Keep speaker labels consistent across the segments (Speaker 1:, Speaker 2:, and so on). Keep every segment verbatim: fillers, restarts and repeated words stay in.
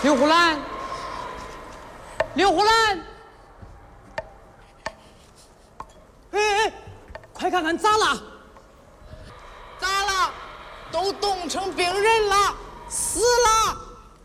Speaker 1: 刘胡兰，刘胡兰，哎哎，快看看咋了？
Speaker 2: 咋了？都冻成冰人了，死了！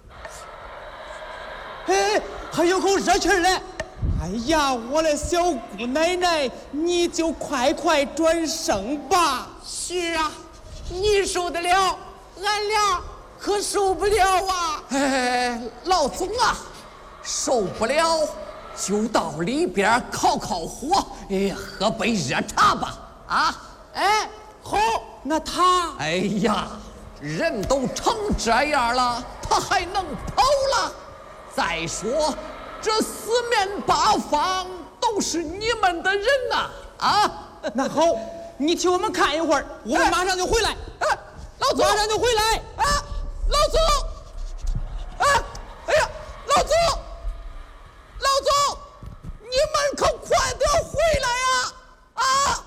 Speaker 1: 哎哎，还有口热气儿嘞！哎呀，我的小姑奶奶，你就快快转生吧！
Speaker 2: 是啊，你受得了，俺俩可受不了啊！
Speaker 3: 哎，老总啊，受不了就到里边烤烤火，哎，喝杯热茶吧！啊，
Speaker 2: 哎，好，
Speaker 1: 那他，
Speaker 3: 哎呀，人都成这样了，他还能跑了？再说，这四面八方都是你们的人呐！啊，
Speaker 1: 那好，你替我们看一会儿，我们马上就回来。
Speaker 3: 哎，老总，
Speaker 1: 马上就回来。
Speaker 3: 啊，老总，啊，哎呀，老总，老总，你们可快点回来呀！啊！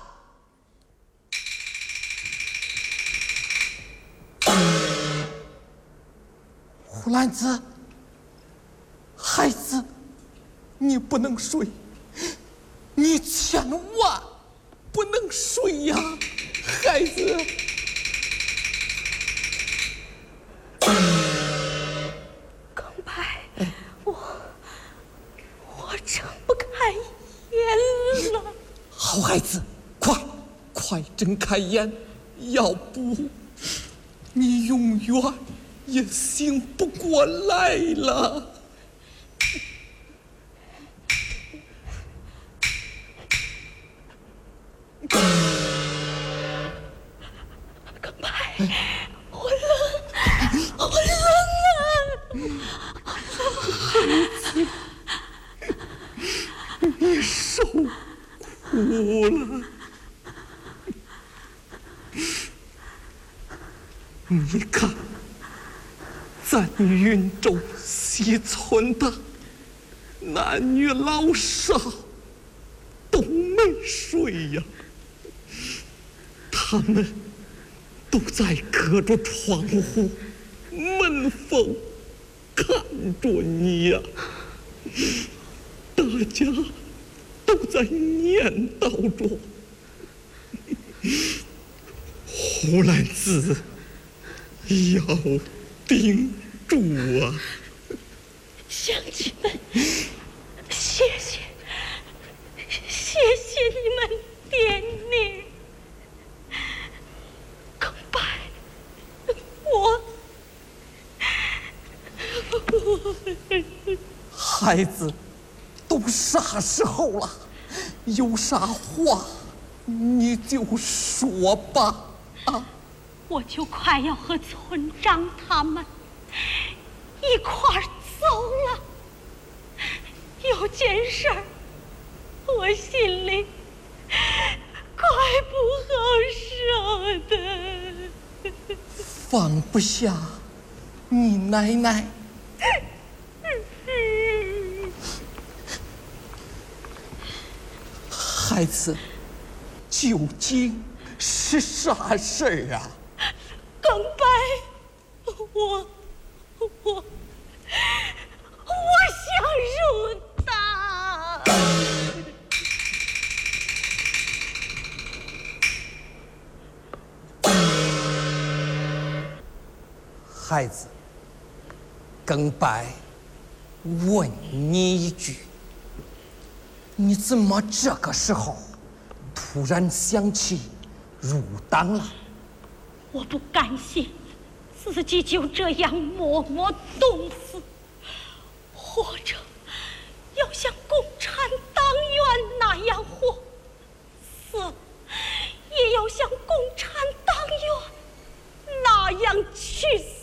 Speaker 3: 胡兰子，孩子，你不能睡，你千万不能睡呀，孩子。
Speaker 4: 刚白，我我睁不开眼了。
Speaker 3: 好孩子，快快睁开眼，要不你永远也醒不过来了。
Speaker 4: 刚白，我冷，我冷啊！
Speaker 3: 你受苦了。你看，咱云州西村的男女老少都没睡呀，他们都在隔着窗户门缝看着你呀，大家都在念叨着胡兰子要顶住啊！
Speaker 4: 乡亲们，谢谢，谢谢你们点名。更白，我，
Speaker 3: 孩子，都啥时候了？有啥话你就说吧，啊！
Speaker 4: 我就快要和村长他们一块儿走了。有件事儿，我心里快不好受的。
Speaker 3: 放不下你奶奶。孩子，究竟是啥事儿啊？
Speaker 4: 更白，我我我想入党。
Speaker 3: 孩子，更白问你一句，你怎么这个时候突然想起入党了？
Speaker 4: 我不甘心自己就这样默默冻死，或者要像共产党员那样活，死也要像共产党员那样去死。